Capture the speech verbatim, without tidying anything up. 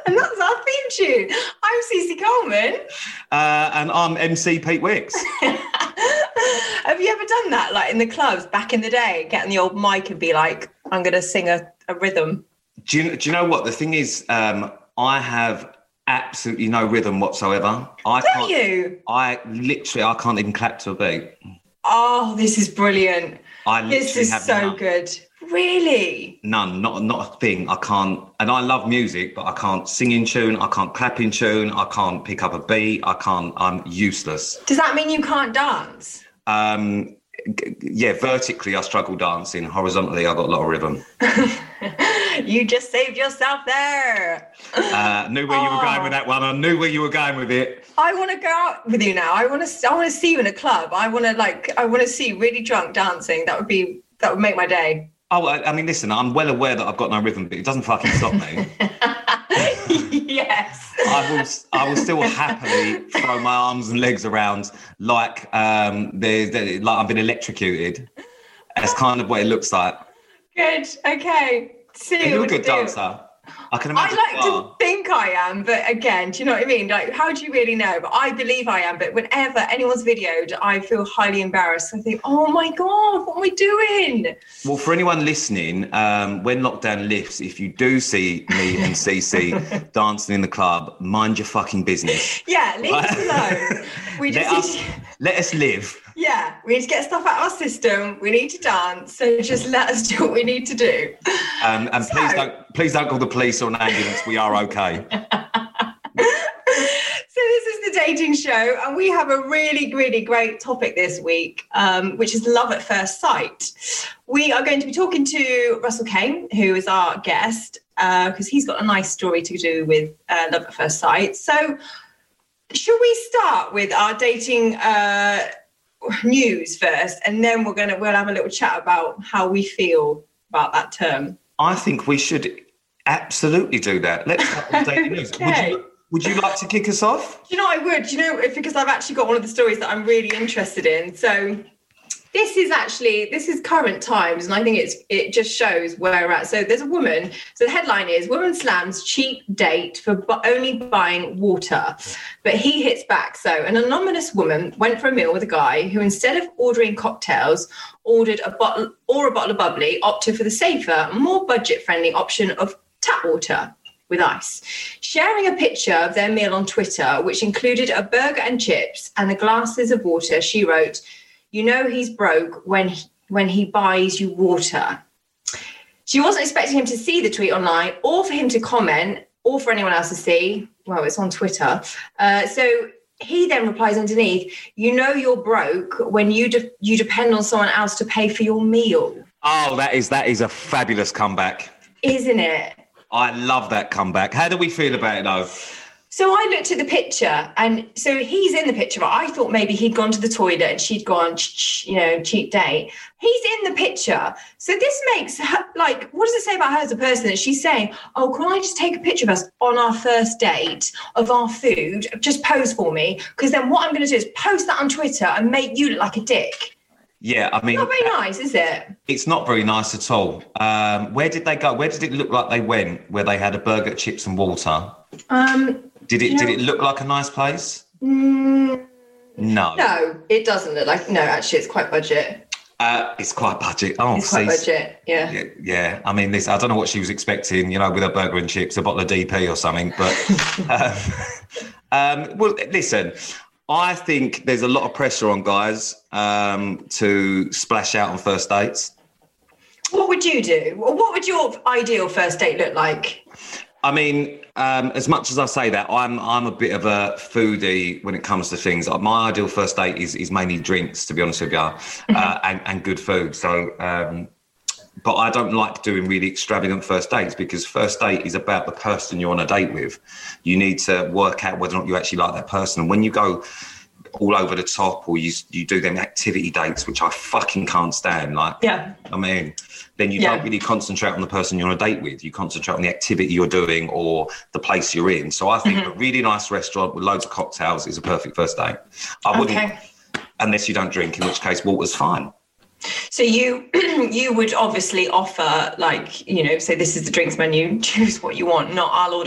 And that's our theme tune. I'm Cece Coleman. Uh, and I'm M C Pete Wicks. Have you ever done that, like in the clubs back in the day, getting the old mic and be like, I'm going to sing a, a rhythm? Do you, do you know what? The thing is, um, I have absolutely no rhythm whatsoever. I Don't can't, you? I literally, I can't even clap to a beat. Oh, this is brilliant. I literally This is have so none. good. Really? None, not not a thing. I can't, and I love music, but I can't sing in tune. I can't clap in tune. I can't pick up a beat. I can't. I'm useless. Does that mean you can't dance? Um, g- yeah, vertically I struggle dancing. Horizontally I got a lot of rhythm. You just saved yourself there. Uh, knew where you were going Oh. with that one. I knew where you were going with it. I want to go out with you now. I want to. I want to see you in a club. I want to like. I want to see you really drunk dancing. That would be. That would make my day. Oh, I, I mean, listen, I'm well aware that I've got no rhythm, but it doesn't fucking stop me. Yes. I will. I will still happily throw my arms and legs around like um, there's there, like I've been electrocuted. That's kind of what it looks like. Good. Okay. See. You're a what good to do. dancer. I can I imagine. like you to are. think I am, but again, do you know what I mean? Like, how do you really know? But I believe I am. But whenever anyone's videoed, I feel highly embarrassed. I think, oh my God, what am I doing? Well, for anyone listening, um, when lockdown lifts, if you do see me and Cece dancing in the club, mind your fucking business. Yeah, leave us alone. We Let just us, need to, let us live. yeah, we need to get stuff out of our system. We need to dance. So just let us do what we need to do. Um, and So- please don't, please don't call the police or an ambulance. We are okay. So this is the dating show, and we have a really, really great topic this week, um, which is love at first sight. We are going to be talking to Russell Kane, who is our guest, because uh, he's got a nice story to do with uh, love at first sight. So should we start with our dating uh, news first, and then we're gonna we'll have a little chat about how we feel about that term? I think we should absolutely do that. Let's start with dating news. Okay. Would you, would you like to kick us off? Do you know, I would, Do you know, if- because I've actually got one of the stories that I'm really interested in. So this is actually, this is current times, and I think it's it just shows where we're at. So there's a woman, so the headline is, woman slams cheap date for bu- only buying water, but he hits back. So an anonymous woman went for a meal with a guy who, instead of ordering cocktails, ordered a bottle or a bottle of bubbly, opted for the safer, more budget-friendly option of tap water with ice. Sharing a picture of their meal on Twitter, which included a burger and chips and the glasses of water, she wrote, "You know he's broke when he, when he buys you water." She wasn't expecting him to see the tweet online or for him to comment or for anyone else to see. Well, it's on Twitter. Uh, so he then replies underneath, "You know you're broke when you de- you depend on someone else to pay for your meal." Oh, that is that is a fabulous comeback. Isn't it? I love that comeback. How do we feel about it, though? So I looked at the picture, and so he's in the picture, but I thought maybe he'd gone to the toilet and she'd gone, you know, cheap date. He's in the picture. So this makes her, like, what does it say about her as a person that she's saying, oh, can I just take a picture of us on our first date of our food? Just pose for me. Because then what I'm going to do is post that on Twitter and make you look like a dick. Yeah, I mean, Not very nice, is it? it's not very nice at all. Um, where did they go? Where did it look like they went? Where they had a burger, chips, and water? Um, Did it? you Did know- it look like a nice place? mm, No. no, it doesn't look like, no, actually, it's quite budget. Uh, it's quite budget. Oh, It's quite see, budget, yeah. Yeah, yeah. I mean, this. I don't know what she was expecting. You know, with a burger and chips, a bottle of D P or something. But um, um, well, listen. I think there's a lot of pressure on guys um, to splash out on first dates. What would you do? What would your ideal first date look like? I mean, um, as much as I say that, I'm I'm a bit of a foodie when it comes to things. My ideal first date is is mainly drinks, to be honest with you, uh, and, and good food. So, um, but I don't like doing really extravagant first dates, because first date is about the person you're on a date with. You need to work out whether or not you actually like that person. And when you go all over the top, or you you do them activity dates, which I fucking can't stand, like, Yeah. I mean, then you Yeah. don't really concentrate on the person you're on a date with. You concentrate on the activity you're doing or the place you're in. So I think Mm-hmm. a really nice restaurant with loads of cocktails is a perfect first date. I wouldn't, Okay. unless you don't drink, in which case water's fine. So you you would obviously offer, like, you know, say this is the drinks menu, choose what you want, not I'll order